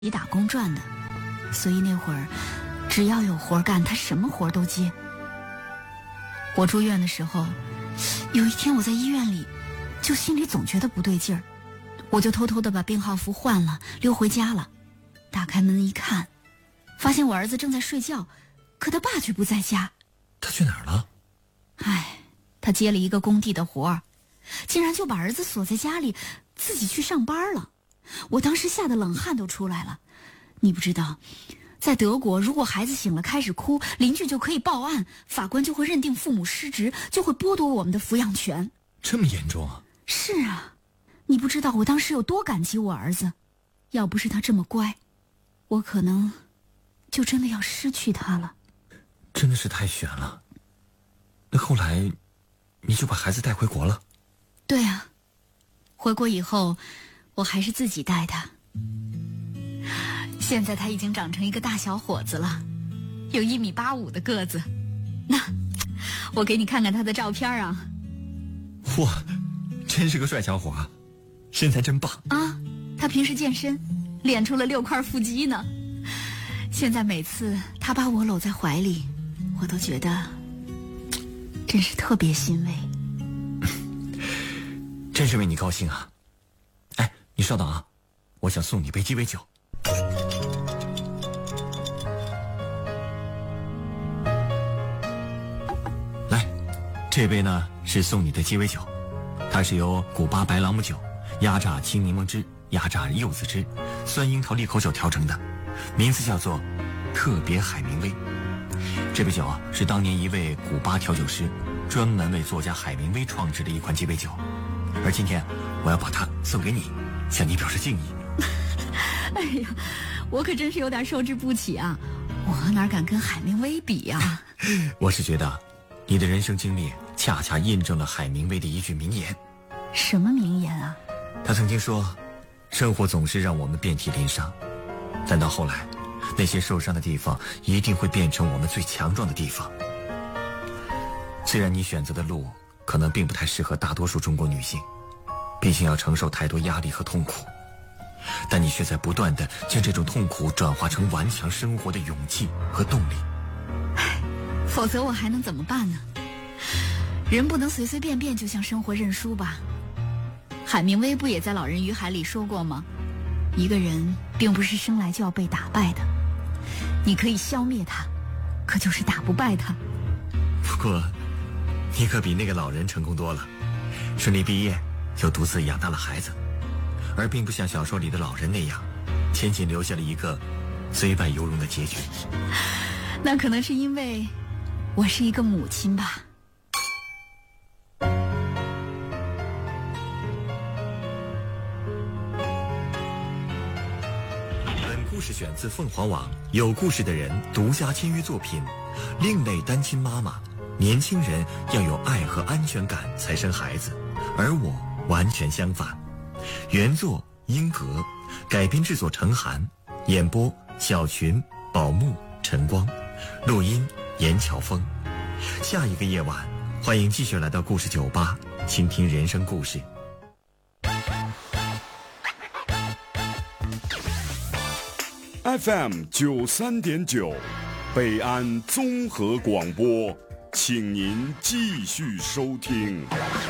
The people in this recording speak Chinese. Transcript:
己打工赚的，所以那会儿只要有活干，他什么活都接。我住院的时候，有一天我在医院里，就心里总觉得不对劲儿，我就偷偷的把病号服换了，溜回家了。打开门一看，发现我儿子正在睡觉，可他爸却不在家。 他去哪儿了？ 他接了一个工地的活儿，竟然就把儿子锁在家里，自己去上班了。我当时吓得冷汗都出来了。你不知道，在德国，如果孩子醒了开始哭，邻居就可以报案，法官就会认定父母失职，就会剥夺我们的抚养权。 这么严重啊？ 是啊，你不知道我当时有多感激我儿子，要不是他这么乖，我可能就真的要失去他了。 真的是太悬了。那后来你就把孩子带回国了？ 对啊，回国以后我还是自己带他。现在他已经长成一个大小伙子了，有1.85米的个子。那我给你看看他的照片啊。 哇，真是个帅小伙啊，身材真棒啊！他平时健身，练出了6块腹肌呢。现在每次他把我搂在怀里，我都觉得真是特别欣慰。 真是为你高兴啊。哎，你稍等啊，我想送你杯鸡尾酒。来，这杯呢是送你的鸡尾酒，它是由古巴白朗姆酒、压榨青柠檬汁、压榨柚子汁、酸樱桃利口酒调成的，名字叫做特别海明威。这杯酒啊，是当年一位古巴调酒师专门为作家海明威创制的一款鸡尾酒，而今天我要把它送给你，向你表示敬意。 哎呀，我可真是有点受之不起啊，我哪敢跟海明威比啊。 我是觉得你的人生经历恰恰印证了海明威的一句名言。 什么名言啊？ 他曾经说，生活总是让我们遍体鳞伤，但到后来，那些受伤的地方一定会变成我们最强壮的地方。虽然你选择的路可能并不太适合大多数中国女性，毕竟要承受太多压力和痛苦，但你却在不断地将这种痛苦转化成顽强生活的勇气和动力。 否则我还能怎么办呢？人不能随随便便就向生活认输吧。海明威不也在《老人与海》里说过吗？一个人并不是生来就要被打败的，你可以消灭他，可就是打不败他。 不过你可比那个老人成功多了，顺利毕业又独自养大了孩子，而并不像小说里的老人那样仅仅留下了一个虽败犹荣的结局。 那可能是因为我是一个母亲吧。 本故事选自凤凰网有故事的人独家签约作品。另类单亲妈妈，年轻人要有爱和安全感才生孩子，而我完全相反。原作英格，改编制作陈寒，演播小群、宝木、晨光，录音严乔峰。下一个夜晚，欢迎继续来到故事酒吧，倾听人生故事。 FM 93.9，北安综合广播，请您继续收听。